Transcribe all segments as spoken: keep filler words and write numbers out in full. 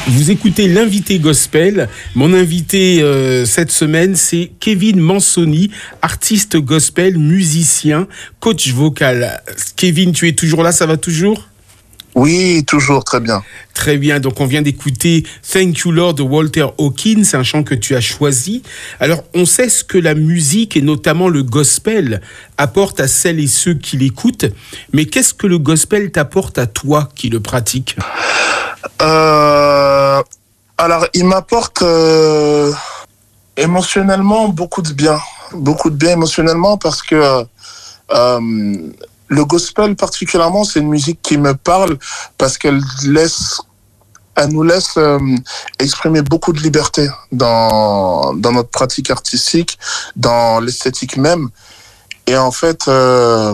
Vous écoutez l'invité gospel. Mon invité euh, cette semaine, c'est Kevin Mansoni, artiste gospel, musicien, coach vocal. Kevin, tu es toujours là, ça va toujours ? Oui, toujours, très bien. Très bien, donc on vient d'écouter Thank You Lord de Walter Hawkins, un chant que tu as choisi. Alors, on sait ce que la musique, et notamment le gospel, apporte à celles et ceux qui l'écoutent, mais qu'est-ce que le gospel t'apporte à toi qui le pratiques ? euh, Alors, il m'apporte euh, émotionnellement beaucoup de bien. Beaucoup de bien émotionnellement parce que... Euh, Le gospel particulièrement, c'est une musique qui me parle parce qu'elle laisse, elle nous laisse euh, exprimer beaucoup de liberté dans dans notre pratique artistique, dans l'esthétique même. Et en fait, euh,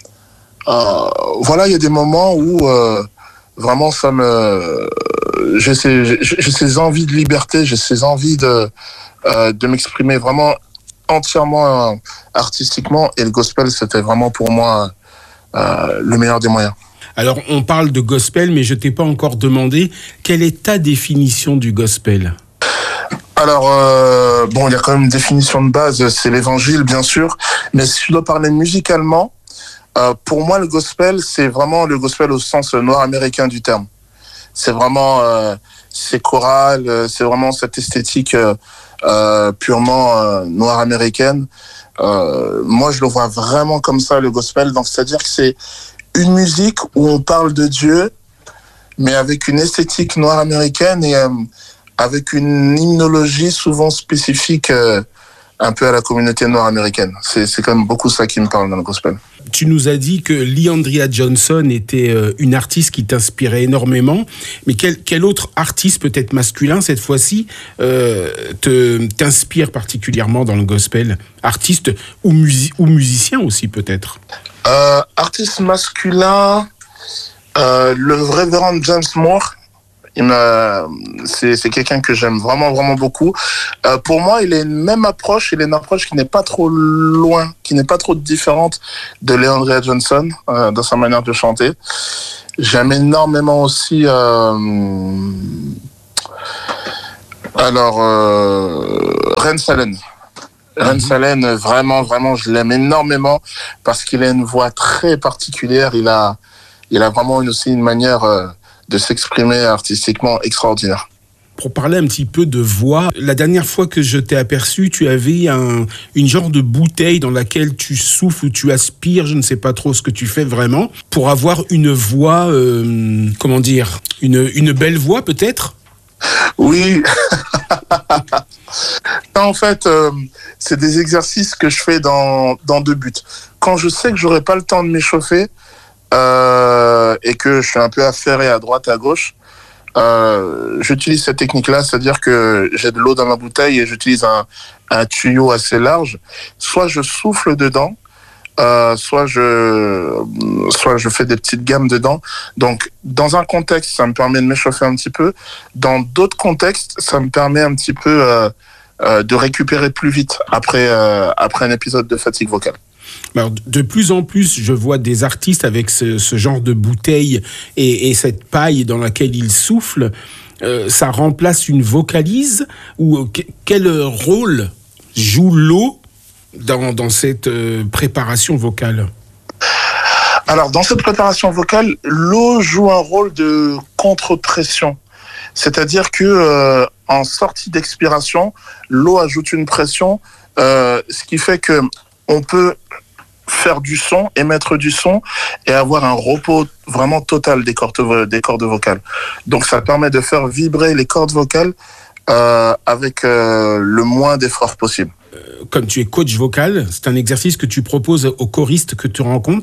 euh, voilà, il y a des moments où euh, vraiment ça me, j'ai ces, j'ai, j'ai ces envies de liberté, j'ai ces envies de euh, de m'exprimer vraiment entièrement euh, artistiquement. Et le gospel, c'était vraiment pour moi Euh, le meilleur des moyens. Alors, on parle de gospel, mais je t'ai pas encore demandé quelle est ta définition du gospel. Alors, euh, bon, il y a quand même une définition de base, c'est l'évangile, bien sûr. Mais si je dois parler musicalement, euh, pour moi, le gospel, c'est vraiment le gospel au sens noir américain du terme. C'est vraiment, euh, c'est choral, c'est vraiment cette esthétique euh, euh, purement euh, noire américaine. Euh, moi, je le vois vraiment comme ça, le gospel. Donc, c'est-à-dire que c'est une musique où on parle de Dieu, mais avec une esthétique noire américaine et euh, avec une hymnologie souvent spécifique, euh, un peu à la communauté noire américaine. C'est, c'est quand même beaucoup ça qui me parle dans le gospel. Tu nous as dit que Leandria Johnson était euh, une artiste qui t'inspirait énormément, mais quel, quel autre artiste, peut-être masculin cette fois-ci, euh, te, t'inspire particulièrement dans le gospel ? Artiste ou, musi- ou musicien aussi peut-être ? euh, Artiste masculin, euh, le révérend James Moore. Il m'a, c'est, c'est quelqu'un que j'aime vraiment, vraiment beaucoup. Euh, pour moi, il a une même approche, il a une approche qui n'est pas trop loin, qui n'est pas trop différente de Leandria Johnson euh, dans sa manière de chanter. J'aime énormément aussi... Euh, alors, euh, Rance Allen. Rance Allen, vraiment, vraiment, je l'aime énormément parce qu'il a une voix très particulière. Il a, il a vraiment une, aussi une manière... Euh, de s'exprimer artistiquement extraordinaire. Pour parler un petit peu de voix, la dernière fois que je t'ai aperçu, tu avais un, une genre de bouteille dans laquelle tu souffles ou tu aspires, je ne sais pas trop ce que tu fais vraiment, pour avoir une voix, euh, comment dire, une, une belle voix peut-être ? Oui. En fait, euh, c'est des exercices que je fais dans, dans deux buts. Quand je sais que j'aurai pas le temps de m'échauffer, Euh, et que je suis un peu affairé à droite à gauche, euh, j'utilise cette technique-là, c'est-à-dire que j'ai de l'eau dans ma bouteille et j'utilise un, un tuyau assez large. Soit je souffle dedans, euh, soit je, soit je fais des petites gammes dedans. Donc, dans un contexte, ça me permet de m'échauffer un petit peu. Dans d'autres contextes, ça me permet un petit peu euh, euh, de récupérer plus vite après, euh, après un épisode de fatigue vocale. Alors, de plus en plus, je vois des artistes avec ce, ce genre de bouteille et, et cette paille dans laquelle ils soufflent. Euh, ça remplace une vocalise ou que, quel rôle joue l'eau dans, dans cette euh, préparation vocale ? Alors, dans cette préparation vocale, l'eau joue un rôle de contre-pression. C'est-à-dire que euh, en sortie d'expiration, l'eau ajoute une pression, euh, ce qui fait que on peut faire du son, émettre du son et avoir un repos vraiment total des cordes, des cordes vocales. Donc ça permet de faire vibrer les cordes vocales euh, avec euh, le moins d'efforts possible. Euh, comme tu es coach vocal, c'est un exercice que tu proposes aux choristes que tu rencontres ?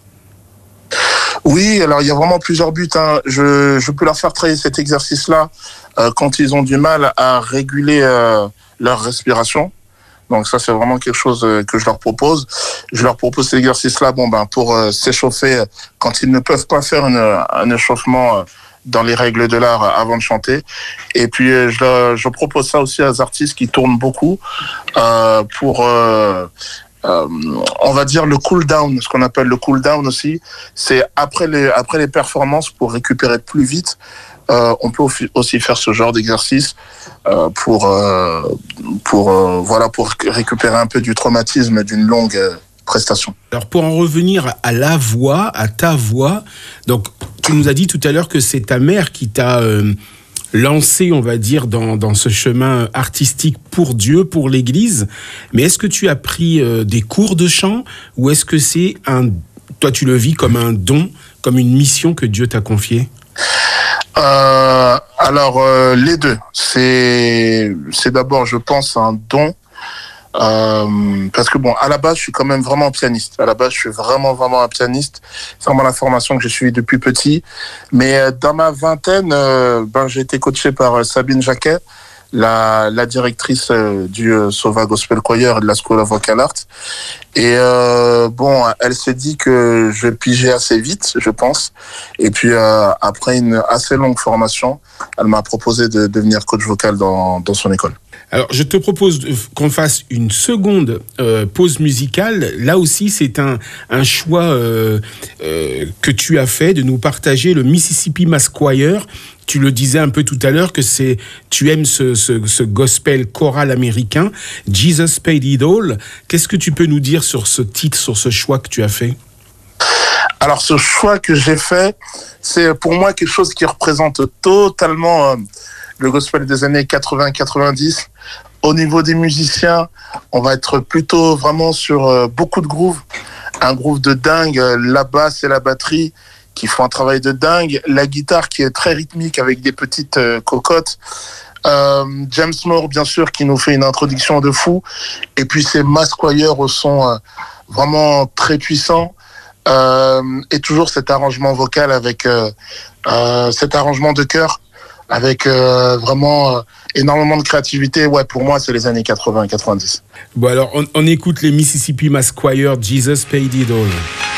Oui, alors il y a vraiment plusieurs buts. Hein. Je, je peux leur faire travailler cet exercice-là euh, quand ils ont du mal à réguler euh, leur respiration. Donc ça, c'est vraiment quelque chose que je leur propose. Je leur propose cet exercice-là, bon ben pour euh, s'échauffer quand ils ne peuvent pas faire une, un échauffement euh, dans les règles de l'art avant de chanter. Et puis euh, je, je propose ça aussi aux artistes qui tournent beaucoup euh, pour euh, euh, on va dire le cool down, ce qu'on appelle le cool down aussi, c'est après les après les performances pour récupérer plus vite. Euh, on peut aussi faire ce genre d'exercice euh, pour euh, pour euh, voilà pour récupérer un peu du traumatisme d'une longue euh, prestation. Alors pour en revenir à la voix, à ta voix, donc tu nous as dit tout à l'heure que c'est ta mère qui t'a euh, lancé, on va dire, dans dans ce chemin artistique pour Dieu, pour l'Église. Mais est-ce que tu as pris euh, des cours de chant ou est-ce que c'est un, toi tu le vis comme un don, comme une mission que Dieu t'a confiée? Euh, alors euh, les deux. C'est c'est d'abord, je pense, un don. Euh, parce que bon, à la base, je suis quand même vraiment pianiste. À la base, je suis vraiment, vraiment un pianiste. C'est vraiment la formation que j'ai suivie depuis petit. Mais euh, dans ma vingtaine, euh, ben, j'ai été coaché par euh, Sabine Jacquet, la, la directrice euh, du euh, Sova Gospel Choir et de la School of Vocal Art. Et euh, bon, elle s'est dit que je pigeais assez vite, je pense. Et puis, euh, après une assez longue formation, elle m'a proposé de devenir coach vocal dans, dans son école. Alors, je te propose qu'on fasse une seconde euh, pause musicale. Là aussi, c'est un, un choix euh, euh, que tu as fait de nous partager le Mississippi Mass Choir. Tu le disais un peu tout à l'heure que c'est, tu aimes ce, ce, ce gospel choral américain, Jesus Paid It All. Qu'est-ce que tu peux nous dire sur ce titre, sur ce choix que tu as fait? Alors, ce choix que j'ai fait, c'est pour moi quelque chose qui représente totalement euh, le gospel des années quatre-vingts quatre-vingt-dix. Au niveau des musiciens, on va être plutôt vraiment sur euh, beaucoup de grooves. Un groove de dingue, euh, la basse et la batterie qui font un travail de dingue. La guitare qui est très rythmique avec des petites euh, cocottes. Euh, James Moore, bien sûr, qui nous fait une introduction de fou. Et puis ces mass choirs au son euh, vraiment très puissant. Euh, et toujours cet arrangement vocal avec euh, euh, cet arrangement de chœur avec euh, vraiment euh, énormément de créativité. Ouais, pour moi, c'est les années quatre-vingts quatre-vingt-dix. Bon, alors, on, on écoute les Mississippi Mass Choir, Jesus Paid It All.